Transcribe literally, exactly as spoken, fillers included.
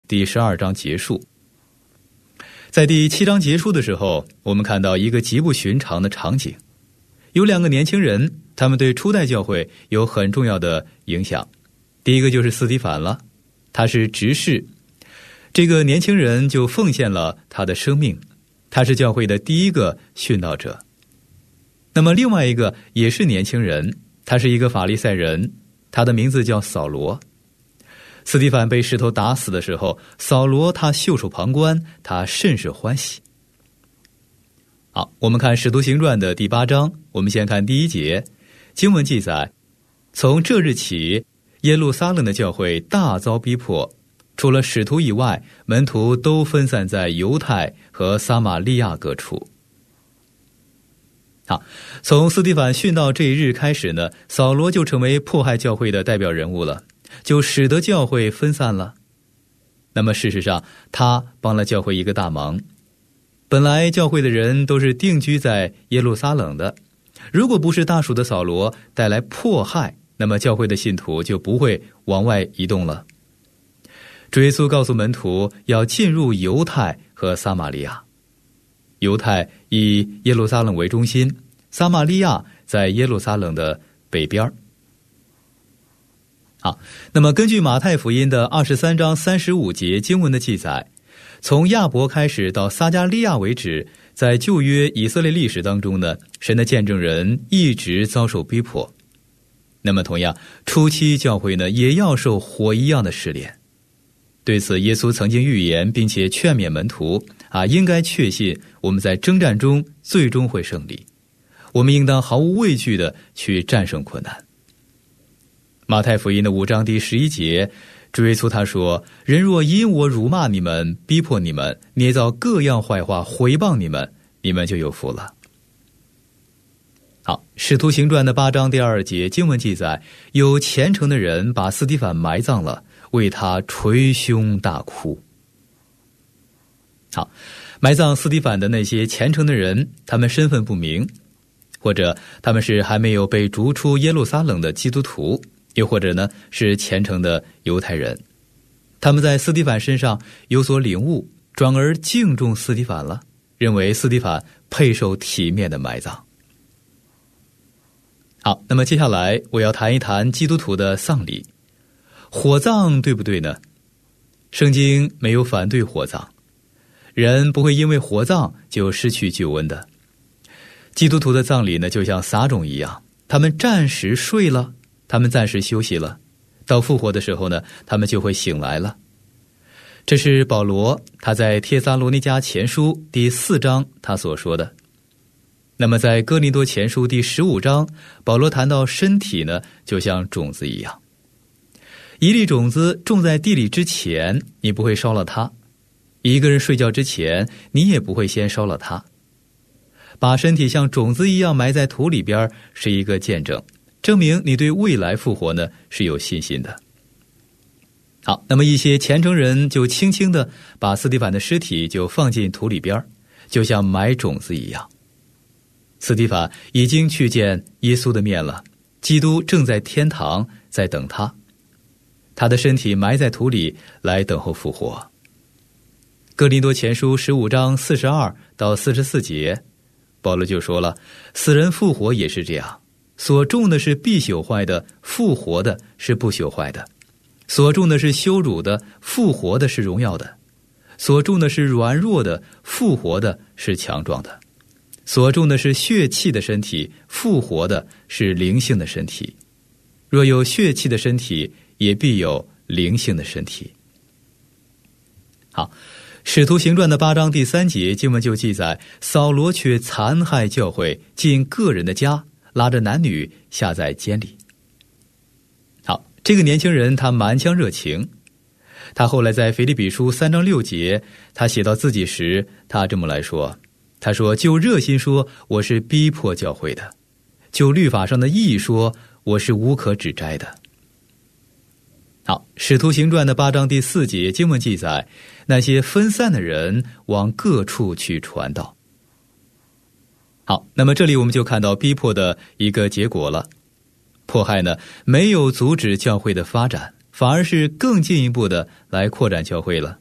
第十二章结束。在第七章结束的时候，我们看到一个极不寻常的场景，有两个年轻人，他们对初代教会有很重要的影响。第一个就是司提反了，他是执事，这个年轻人就奉献了他的生命，他是教会的第一个殉道者。那么另外一个也是年轻人，他是一个法利赛人，他的名字叫扫罗。司提反被石头打死的时候，扫罗他袖手旁观，他甚是欢喜。好，我们看使徒行传的第八章，我们先看第一节，经文记载，从这日起，耶路撒冷的教会大遭逼迫，除了使徒以外，门徒都分散在犹太和撒玛利亚各处。好，从司提反殉道这一日开始呢，扫罗就成为迫害教会的代表人物了，就使得教会分散了。那么事实上，他帮了教会一个大忙。本来教会的人都是定居在耶路撒冷的，如果不是大属的扫罗带来迫害，那么教会的信徒就不会往外移动了。主耶稣告诉门徒要进入犹太和撒玛利亚，犹太以耶路撒冷为中心，撒玛利亚在耶路撒冷的北边。好，那么根据马太福音的二十三章三十五节经文的记载，从亚伯开始到撒迦利亚为止，在旧约以色列历史当中呢，神的见证人一直遭受逼迫。那么同样，初期教会呢也要受火一样的试炼。对此，耶稣曾经预言，并且劝勉门徒啊，应该确信我们在征战中最终会胜利，我们应当毫无畏惧的去战胜困难。马太福音的五章第十一节，主耶稣他说，人若因我辱骂你们，逼迫你们，捏造各样坏话毁谤你们，你们就有福了。好，使徒行传的八章第二节经文记载，有虔诚的人把司提反埋葬了，为他捶胸大哭。好，埋葬司提反的那些虔诚的人，他们身份不明，或者他们是还没有被逐出耶路撒冷的基督徒，又或者呢是虔诚的犹太人，他们在司提反身上有所领悟，转而敬重司提反了，认为司提反配受体面的埋葬。好，那么接下来我要谈一谈基督徒的丧礼。火葬对不对呢？圣经没有反对火葬，人不会因为火葬就失去救恩的。基督徒的葬礼呢，就像撒种一样，他们暂时睡了，他们暂时休息了，到复活的时候呢，他们就会醒来了。这是保罗他在帖撒罗尼迦前书第四章他所说的。那么在哥林多前书第十五章，保罗谈到身体呢，就像种子一样，一粒种子种在地里之前，你不会烧了它；一个人睡觉之前，你也不会先烧了它。把身体像种子一样埋在土里边，是一个见证，证明你对未来复活呢是有信心的。好，那么一些虔诚人就轻轻地把司提反的尸体就放进土里边，就像埋种子一样。司提反已经去见耶稣的面了，基督正在天堂在等他，他的身体埋在土里来等候复活。哥林多前书十五章四十二到四十四节，保罗就说了，死人复活也是这样，所种的是必朽坏的，复活的是不朽坏的；所种的是羞辱的，复活的是荣耀的；所种的是软弱的，复活的是强壮的；所种的是血气的身体，复活的是灵性的身体。若有血气的身体，也必有灵性的身体。好，使徒行传的八章第三节经文就记载，扫罗却残害教会，进个人的家，拉着男女下在监里。好，这个年轻人他满腔热情，他后来在腓立比书三章六节，他写到自己时，他这么来说，他说，就热心说，我是逼迫教会的；就律法上的义说，我是无可指摘的。好，使徒行传的八章第四节经文记载，那些分散的人往各处去传道。好，那么这里我们就看到逼迫的一个结果了。迫害呢，没有阻止教会的发展，反而是更进一步的来扩展教会了。